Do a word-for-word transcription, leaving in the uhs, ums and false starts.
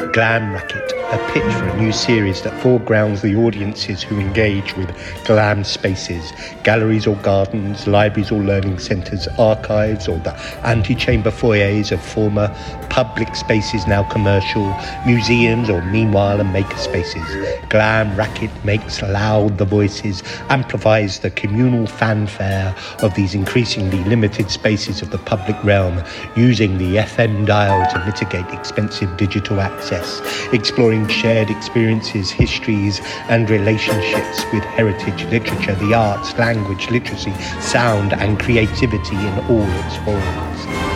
Glam Racket, a pitch for a new series that foregrounds the audiences who engage with glam spaces, galleries or gardens, libraries or learning centres, archives or the antechamber foyers of former public spaces now commercial, museums or meanwhile and maker spaces. Glam Racket makes loud the voices, amplifies the communal fanfare of these increasingly limited spaces of the public realm, using the F M dial to mitigate expensive digital access, exploring shared experiences, histories and relationships with heritage, literature, the arts, language, literacy, sound and creativity in all its forms.